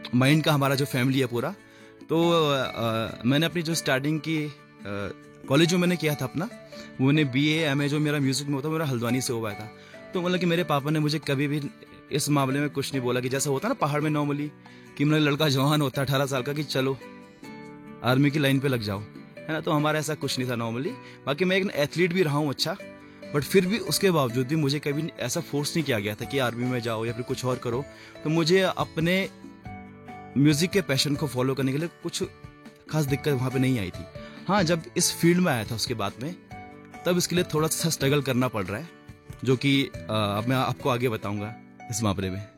Mind का हमारा जो फैमिली है पूरा। तो मैंने अपनी जो स्टार्टिंग की कॉलेज में मैंने किया था अपना, वो मैंने BA MA जो मेरा म्यूजिक में होता मेरा हल्द्वानी से हुआ था। तो मतलब कि मेरे पापा ने मुझे कभी भी इस मामले में कुछ नहीं बोला कि जैसा होता ना पहाड़ में नॉर्मली कि मेरा लड़का जवान होता 18 साल का कि चलो आर्मी की लाइन पे लग जाओ, है ना। तो हमारा ऐसा कुछ नहीं था नॉर्मली। बाकी मैं एक एथलीट भी रहा हूँ अच्छा, बट फिर भी उसके बावजूद भी मुझे कभी ऐसा फोर्स नहीं किया गया था कि आर्मी में जाओ या फिर कुछ और करो। तो मुझे अपने म्यूजिक के पैशन को फॉलो करने के लिए कुछ खास दिक्कत वहाँ पे नहीं आई थी। हाँ, जब इस फील्ड में आया था उसके बाद में, तब इसके लिए थोड़ा सा स्ट्रगल करना पड़ रहा है, जो कि अब मैं आपको आगे बताऊंगा इस मामले में।